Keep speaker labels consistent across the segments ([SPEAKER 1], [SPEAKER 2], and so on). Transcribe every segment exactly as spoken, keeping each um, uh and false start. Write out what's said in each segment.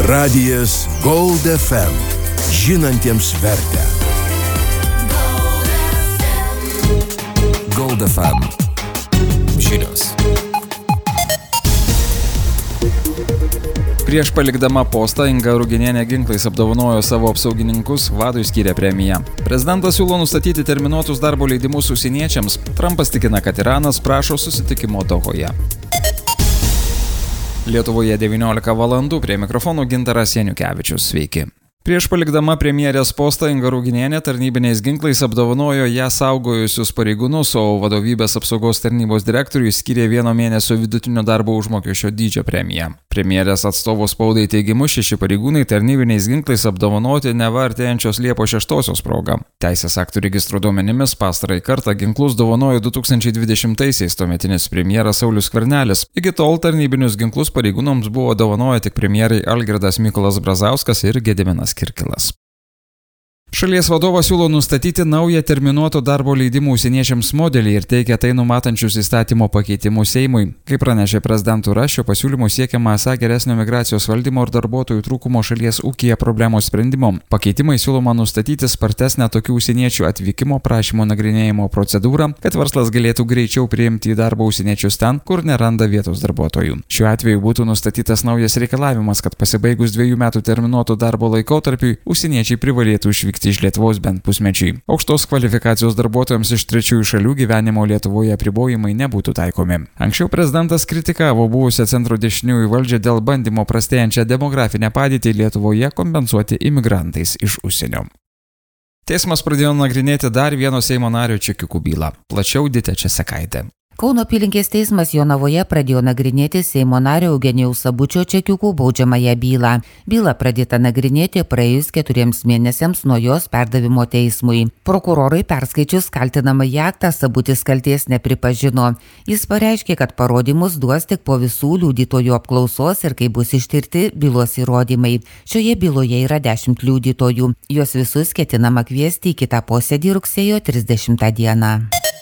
[SPEAKER 1] Radijas Gold F M. Žinantiems vertę. Gold F M. Žinios.
[SPEAKER 2] Prieš palikdama postą Inga Ruginienė ginklais apdovanojo savo apsaugininkus, vadui skyrė premiją. Prezidentas siūlo nustatyti terminuotus darbo leidimus užsieniečiams. Trumpas tikina, kad Iranas prašo susitikimo Dohoje. Lietuvoje devyniolika valandų, prie mikrofonų Gintaras Janiukevičius. Sveiki. Prieš palikdama premjerės postą Inga Ruginienė tarnybiniais ginklais apdovanojo ją saugojusius pareigūnus, o vadovybės apsaugos tarnybos direktoriui skyrė vieno mėnesio vidutinio darbo užmokesčio dydžio premiją. Premjerės atstovo spaudai teigimu, šeši pareigūnai tarnybiniais ginklais apdovanoti neva artėjančios Liepos šeštosios proga. Teisės aktų registrų duomenimis pastarąjį kartą ginklus dovanojo du tūkstančiai dvidešimtaisiais tuometinis premjeras Saulius Skvernelis. Iki tol tarnybinius ginklus pareigūnams buvo dovanoję tik premjerai Algirdas Mykolas Brazauskas ir Gediminas Kirkilas. Šalies vadovas siūlo nustatyti naują terminuoto darbo leidimų užsieniečiams modelį ir teikia tai numatančius įstatymo pakeitimus Seimui. Kaip pranešė prezidentūra, šio pasiūlymu siekiama esą geresnio migracijos valdymo ir darbuotojų trūkumo šalies ūkyje problemos sprendimo. Pakeitimai siūloma nustatyti spartesnę tokių užsieniečių atvykimo prašymo nagrinėjimo procedūrą, kad verslas galėtų greičiau priimti į darbą užsieniečius ten, kur neranda vietos darbuotojų. Šiuo atveju būtų nustatytas naujas reikalavimas, kad pasibaigus dviejų metų terminuoto darbo laikotarpiui užsieniečiai privalėtų išvykti iš Lietuvos bent pusmečiui. Aukštos kvalifikacijos darbuotojams iš trečiųjų šalių gyvenimo Lietuvoje apribojimai nebūtų taikomi. Anksčiau prezidentas kritikavo buvusią centro dešiniųjų valdžią dėl bandymo prastėjančią demografinę padėtį Lietuvoje kompensuoti imigrantais iš užsienio. Teismas pradėjo nagrinėti dar vieno Seimo nario čekiukų bylą. Plačiau Ditė Česekaitė.
[SPEAKER 3] Kauno apylinkės teismas Jonavoje pradėjo nagrinėti Seimo nario Eugenijaus Sabučio čekiukų baudžiamąją bylą. Byla pradėta nagrinėti praėjus keturiems mėnesiams nuo jos perdavimo teismui. Prokurorui perskaičius kaltinamąjį aktą Sabutis kaltės nepripažino. Jis pareiškė, kad parodymus duos tik po visų liudytojų apklausos ir kai bus ištirti bylos įrodymai. Šioje byloje yra dešimt liudytojų. Juos visus ketinama kviesti į kitą posėdį rugsėjo trisdešimtą dieną.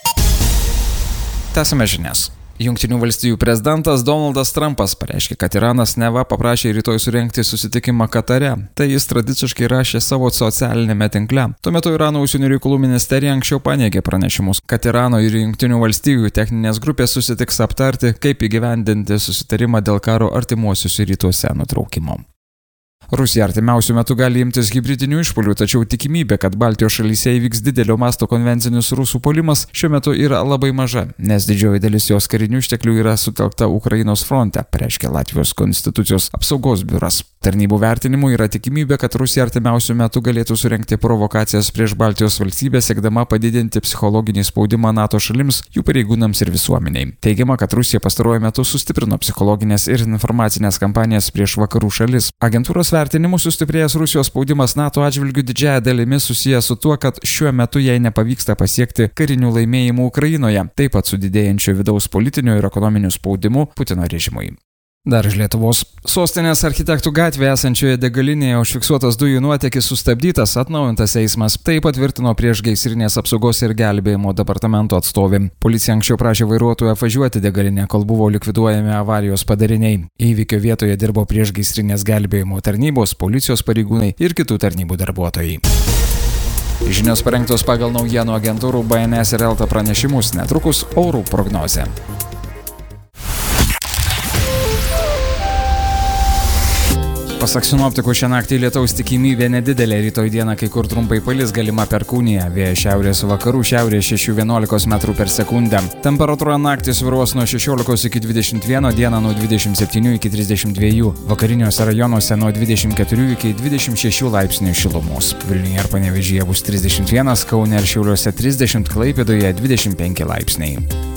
[SPEAKER 2] Tęsime žinias. Jungtinių valstijų prezidentas Donaldas Trumpas pareiškė, kad Iranas neva paprašė rytoj surengti susitikimą Katare. Tai jis tradiciškai rašė savo socialinėme tinkle. Tuo metu Irano užsienio reikalų ministerija anksčiau paneigė pranešimus, kad Irano ir Jungtinių valstijų techninės grupės susitiks aptarti, kaip įgyvendinti susitarimą dėl karo artimuosiuose rytuose nutraukimo. Rusija artimiausių metų gali imtis hibridinių išpuolių, tačiau tikimybė, kad Baltijos šalyse įvyks didelio masto konvencinis rusų puolimas, šiuo metu yra labai maža, nes didžioji dalis jos karinių išteklių yra sutelkta Ukrainos fronte, pareiškė Latvijos konstitucijos apsaugos biuras. Tarnybų vertinimu yra tikimybė, kad Rusija artimiausių metų galėtų surengti provokacijas prieš Baltijos valstybės, siekdama padidinti psichologinį spaudimą NATO šalims, jų pareigūnams ir visuomeniai. Teigiama, kad Rusija pastaruoju metu sustiprino psichologinės ir informacinės kampanijas prieš vakarų šalis. Agentūros vertinimu sustiprėjęs Rusijos spaudimas NATO atžvilgiu didžiąja dalimi susijęs su tuo, kad šiuo metu jai nepavyksta pasiekti karinių laimėjimų Ukrainoje, taip pat su didėjančiu vidaus politiniu ir ekonominiu spaudimu Putino režimui. Dar iš Lietuvos. Sostinės Architektų gatvėje esančioje degalinėje užfiksuotas dujų nuotėkis sustabdytas, atnaujintas eismas. Tai patvirtino priešgaisrinės apsaugos ir gelbėjimo departamento atstovė. Policija anksčiau prašė vairuotoją apvažiuoti degalinę, kol buvo likviduojami avarijos padariniai. Įvykio vietoje dirbo priešgaisrinės gelbėjimo tarnybos, policijos pareigūnai ir kitų tarnybų darbuotojai. Žinios parengtos pagal naujienų agentūrų B N S ir Elta pranešimus, netrukus orų prognozė. Pasak sinoptikų, šią naktį lietaus tikimybė nedidelė, rytoj dieną kai kur trumpai palis, galima perkūnija, vėjas šiaurės vakarų šiaurės šeši vienuolika metrų per sekundę. Temperatūra naktį svyruos nuo šešiolikos iki dvidešimt vieno, dieną nuo dvidešimt septynių iki trisdešimt dviejų, vakariniuose rajonuose nuo dvidešimt keturių iki dvidešimt šešių laipsnių šilumos. Vilniuje ir Panevėžyje bus trisdešimt vienas, Kaune ir Šiauliuose trisdešimt, Klaipėdoje dvidešimt penki laipsniai.